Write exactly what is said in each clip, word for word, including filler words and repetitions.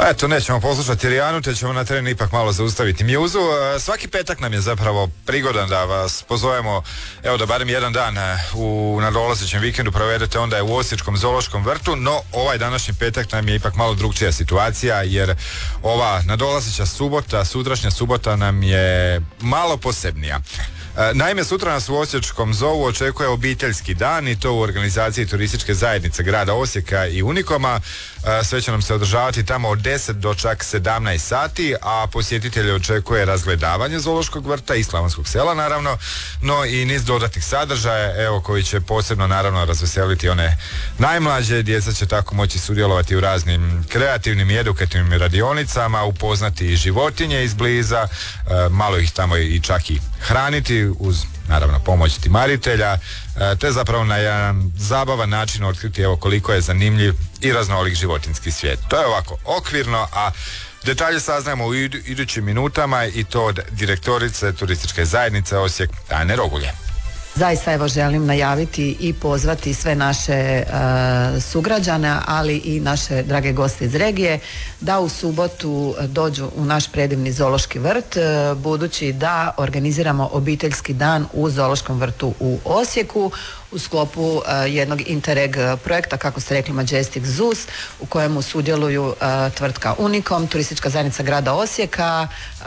Pa eto, nećemo poslušati Rijanu, te ćemo na terenu ipak malo zaustaviti mjuzu. Svaki petak nam je zapravo prigodan da vas pozovemo, evo da barem jedan dan u nadolazećem vikendu provedete onda u Osječkom zoološkom vrtu, no ovaj današnji petak nam je ipak malo drugčija situacija, jer ova nadolazeća subota, sutrašnja subota nam je malo posebnija. Naime, sutra nas u Osječkom zovu očekuje obiteljski dan i to u organizaciji turističke zajednice grada Osijeka i Unikoma. Sve će nam se održavati tamo od deset do čak sedamnaest sati, a posjetitelje očekuje razgledavanje zoološkog vrta i Slavonskog sela naravno, no i niz dodatnih sadržaja, evo, koji će posebno naravno razveseliti one najmlađe. Djeca će tako moći sudjelovati u raznim kreativnim i edukativnim radionicama, upoznati životinje izbliza, malo ih tamo i čak i hraniti uz naravno pomoć timaritelja, te zapravo na jedan zabavan način otkriti evo koliko je zanimljiv i raznolik životinjski svijet. To je ovako okvirno, a detalje saznajemo u idu, idućim minutama i to od direktorice turističke zajednice Osijek, Ane Rogulje. Zaista evo želim najaviti i pozvati sve naše uh, sugrađane, ali i naše drage goste iz regije da u subotu dođu u naš predivni zoološki vrt, uh, budući da organiziramo obiteljski dan u zoološkom vrtu u Osijeku u sklopu uh, jednog Interreg projekta, kako ste rekli, Majestic Zoos, u kojemu sudjeluju uh, tvrtka Unikom, turistička zajednica grada Osijeka, uh,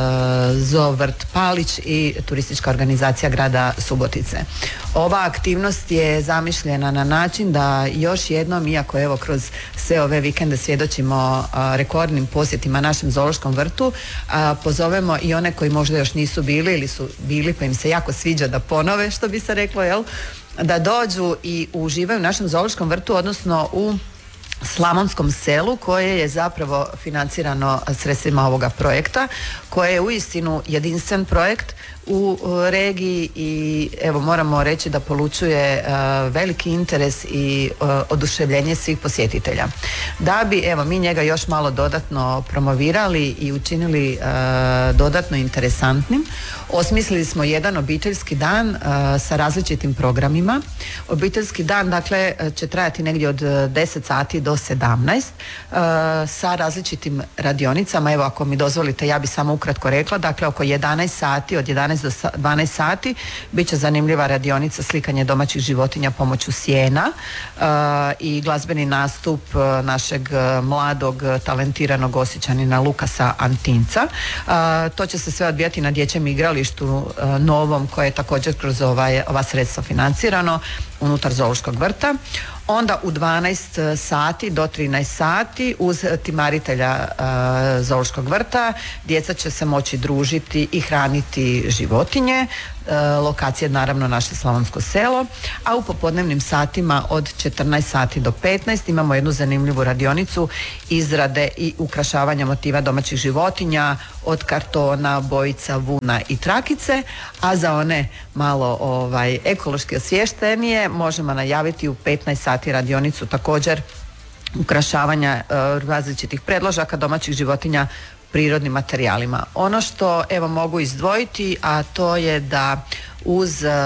Zoo vrt Palić i turistička organizacija grada Subotice. Ova aktivnost je zamišljena na način da još jednom, iako evo kroz sve ove vikende svjedočimo uh, rekordnim posjetima našem zoološkom vrtu, uh, pozovemo i one koji možda još nisu bili ili su bili pa im se jako sviđa da ponove, što bi se reklo, jel? Da dođu i uživaju u našem zoološkom vrtu, odnosno u Slavonskom selu, koje je zapravo financirano sredstvima ovoga projekta, koje je uistinu jedinstven projekt u regiji i evo moramo reći da polučuje uh, veliki interes i uh, oduševljenje svih posjetitelja. Da bi evo mi njega još malo dodatno promovirali i učinili uh, dodatno interesantnim, osmislili smo jedan obiteljski dan uh, sa različitim programima. Obiteljski dan dakle će trajati negdje od deset sati do sedamnaest uh, sa različitim radionicama. Evo ako mi dozvolite, ja bi samo ukratko rekla, dakle oko jedanaest sati, od jedanaest do dvanaest sati bit će zanimljiva radionica slikanje domaćih životinja pomoću sjena uh, i glazbeni nastup uh, našeg uh, mladog talentiranog Osječanina Lukasa Antinca. Uh, to će se sve odvijati na dječjem igralištu uh, novom, koje je također kroz ovaj, ova sredstva financirano unutar zoološkog vrta. Onda u dvanaest sati do trinaest sati uz timaritelja uh, zoološkog vrta djeca će se moći družiti i hraniti životinje. Uh, lokacija je naravno naše Slavonsko selo, a u popodnevnim satima od četrnaest sati do petnaest imamo jednu zanimljivu radionicu izrade i ukrašavanja motiva domaćih životinja od kartona, bojica, vuna i trakice, a za one malo ovaj, ekološki osviještenije možemo najaviti u petnaest sati radionicu također ukrašavanja uh, različitih predložaka domaćih životinja prirodnim materijalima. Ono što evo mogu izdvojiti, a to je da uz uh,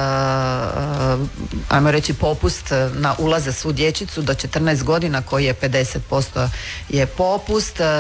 ajmo reći popust na ulaz za svu dječicu do četrnaest godina, koji je pedeset posto je popust,